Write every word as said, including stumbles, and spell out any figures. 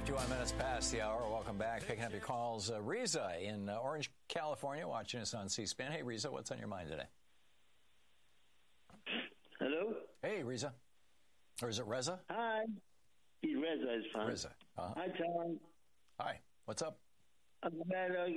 fifty-one minutes past the hour. Welcome back. Picking up your calls. Uh, Riza in uh, Orange, California, watching us on C-SPAN. Hey, Riza, what's on your mind today? Hello? Hey, Riza. Or is it Reza? Hi. He's Reza, is fine. Reza. Uh-huh. Hi, Tom. Hi. What's up? I'm glad I